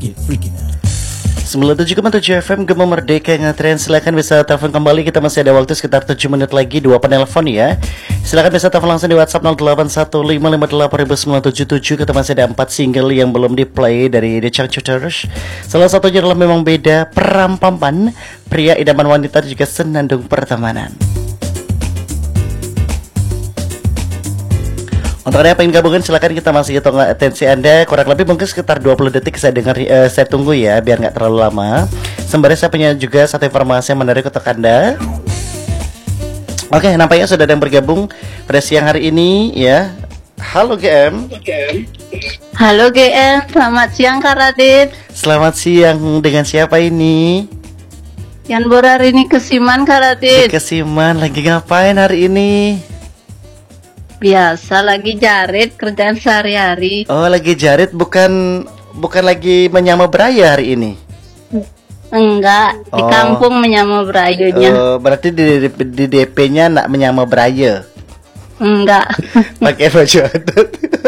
Get freaky now. 97,7 FM Gema Merdeka Ngetren. Silakan bisa telepon kembali. Kita masih ada waktu sekitar 7 menit lagi, 2 penelpon ya. Silakan bisa telepon langsung di WhatsApp 0815588977. Kita masih ada 4 single yang belum di play dari The Changcuters. Salah satunya adalah Memang Beda, Perampaman, Pria Idaman Wanita, juga Senandung Pertemanan. Untuk Anda yang pengen gabungin, silakan, kita masih hitung atensi Anda. Kurang lebih mungkin sekitar 20 detik saya dengar, saya tunggu ya, biar nggak terlalu lama. Sembari saya punya juga satu informasi yang menarik untuk Anda. Oke, nampaknya sudah ada yang bergabung pada siang hari ini ya. Halo GM. Halo GM, selamat siang Kak Radit. Selamat siang, dengan siapa ini? Yan Borar ini Kesiman Kak Radit. Kesiman, lagi ngapain hari ini? Biasa lagi jarit, kerjaan sehari-hari. Oh, lagi jarit, bukan lagi menyama beraya hari ini? Enggak, di kampung menyama berayunya. Oh, berarti di DP-nya nak menyama beraya? Enggak. Pakai baju adat.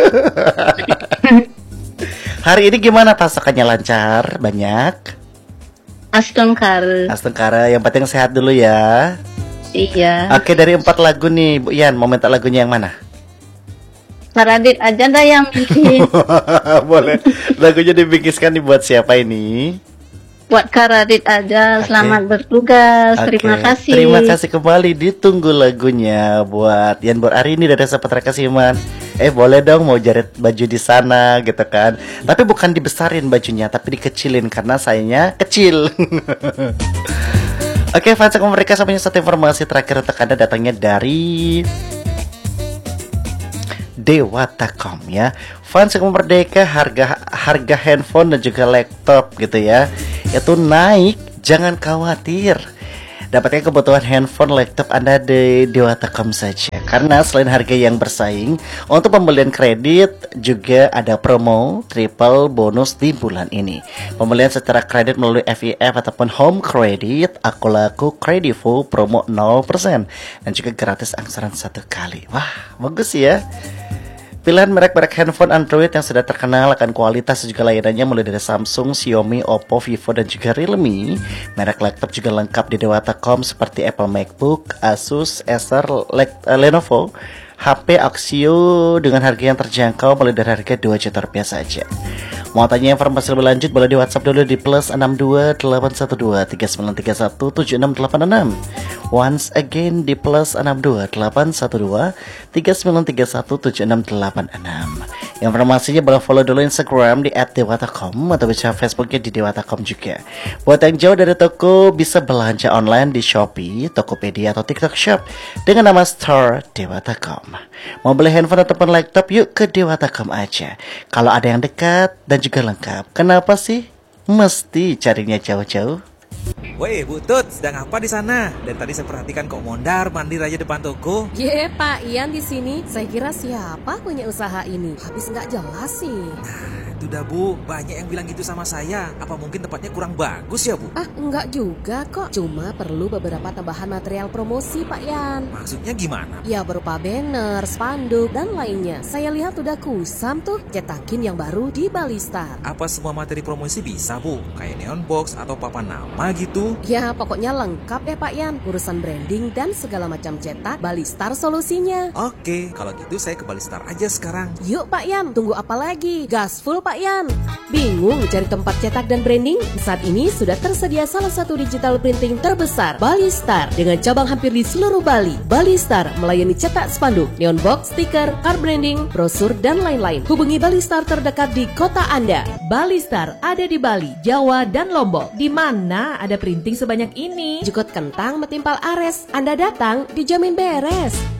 Hari ini gimana, pasokannya lancar? Banyak? Astengkara, yang penting sehat dulu ya. Iya. Oke, dari 4 lagu nih Bu Yan, mau minta lagunya yang mana? Kak Radit aja dah yang bikin. Boleh. Lagunya dibikinkan dibuat siapa ini? Buat Kak Radit aja. Selamat bertugas. Terima kasih. Terima kasih kembali. Ditunggu lagunya buat Yan Borar ini dari Sahabat Kasiman. Boleh dong, mau jarit baju di sana gitu kan. Tapi bukan dibesarin bajunya, tapi dikecilin karena sayanya kecil. Oke, fans mereka sampai satu informasi terakhir untuk Anda, datangnya dari Dewatacom ya. Fans Merdeka, harga handphone dan juga laptop gitu ya, itu naik, jangan khawatir. Dapatkan kebutuhan handphone, laptop Anda di Dewatacom saja. Karena selain harga yang bersaing, untuk pembelian kredit juga ada promo triple bonus di bulan ini. Pembelian secara kredit melalui FIF ataupun home credit, aku laku kredivo promo 0% dan juga gratis angsuran 1 kali. Wah, bagus ya. Pilihan merek-merek handphone Android yang sudah terkenal akan kualitas dan juga layanannya mulai dari Samsung, Xiaomi, Oppo, Vivo, dan juga Realme. Merek laptop juga lengkap di Dewatacom seperti Apple MacBook, Asus, Acer, Lenovo, HP Axio dengan harga yang terjangkau mulai dari harga 2 juta rupiah saja. Mau tanya informasi lebih lanjut boleh di WhatsApp dulu di +62 812 3931 7686. Once again di +62 812 3931 7686. Informasinya boleh follow dulu Instagram di @dewatacom atau bisa Facebooknya di Dewatacom juga. Buat yang jauh dari toko, bisa belanja online di Shopee, Tokopedia atau TikTok Shop dengan nama Store Dewatacom. Mau beli handphone ataupun laptop, yuk ke Dewatacom aja. Kalau ada yang dekat dan juga lengkap, kenapa sih mesti carinya jauh-jauh? Woi, Bu Tut, sedang apa di sana? Dan tadi saya perhatikan kok mondar mandir aja depan toko. Pak Ian di sini. Saya kira siapa punya usaha ini? Habis nggak jelas sih. Itu dah Bu, banyak yang bilang gitu sama saya. Apa mungkin tempatnya kurang bagus ya Bu? Enggak juga kok. Cuma perlu beberapa tambahan material promosi Pak Ian. Maksudnya gimana? Ya berupa banner, spanduk, dan lainnya. Saya lihat udah kusam tuh, cetakin yang baru di Balistar. Apa semua materi promosi bisa Bu? Kayak neon box atau papan nama gitu? Ya pokoknya lengkap ya Pak Ian. Urusan branding dan segala macam cetak, Balistar solusinya. Oke, kalau gitu saya ke Balistar aja sekarang. Yuk Pak Ian, tunggu apa lagi? Gaspol Pak Yan. Bingung cari tempat cetak dan branding? Saat ini sudah tersedia salah satu digital printing terbesar, Balistar, dengan cabang hampir di seluruh Bali. Balistar melayani cetak spanduk, neon box, stiker, card branding, brosur, dan lain-lain. Hubungi Balistar terdekat di kota Anda. Balistar ada di Bali, Jawa, dan Lombok. Di mana ada printing sebanyak ini? Jukut kentang metimpal ares. Anda datang dijamin beres.